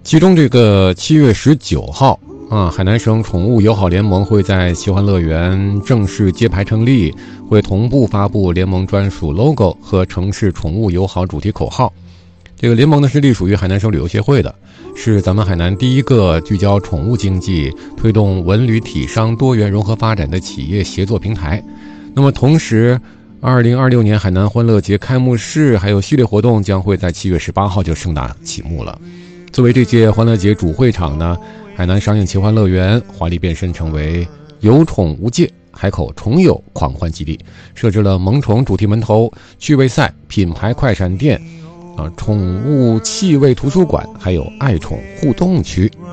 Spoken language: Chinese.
其中这个7月19号海南省宠物友好联盟会在奇欢乐园正式揭牌成立，会同步发布联盟专属 logo 和城市宠物友好主题口号。这个联盟呢是隶属于海南省旅游协会的，是咱们海南第一个聚焦宠物经济、推动文旅体商多元融合发展的企业协作平台。那么同时2026年海南欢乐节开幕式还有系列活动将会在7月18号就盛大启幕了。作为这届欢乐节主会场呢，海南商业奇欢乐园华丽变身成为有宠无界海口宠友狂欢基地，设置了萌宠主题门头、趣味赛、品牌快闪店、宠物气味图书馆，还有爱宠互动区。